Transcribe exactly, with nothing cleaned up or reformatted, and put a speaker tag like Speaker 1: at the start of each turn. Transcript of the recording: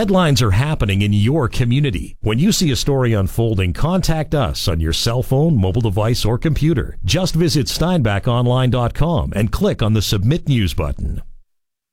Speaker 1: Headlines are happening in your community. When you see a story unfolding, contact us on your cell phone, mobile device, or computer. Just visit steinbach online dot com and click on the Submit News button.